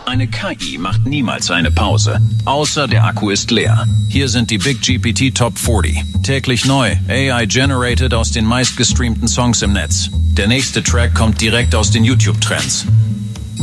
Eine KI macht niemals eine Pause, außer der Akku ist leer. Hier sind die Big GPT Top 40. Täglich neu, AI-generated aus den meistgestreamten Songs im Netz. Der nächste Track kommt direkt aus den YouTube-Trends.